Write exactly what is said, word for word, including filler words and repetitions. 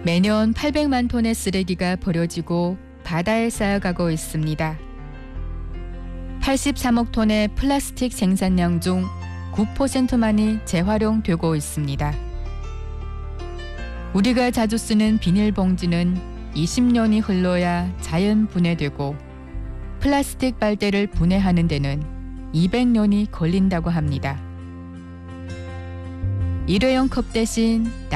매년 팔백만 톤의 쓰레기가 버려지고 바다에 쌓여가고 있습니다. 팔십삼억 톤의 플라스틱 생산량 중 구 퍼센트만이 재활용되고 있습니다. 우리가 자주 쓰는 비닐봉지는 이십 년이 흘러야 자연 분해되고 플라스틱 빨대를 분해하는 데는 이백 년이 걸린다고 합니다. 일회용 컵 대신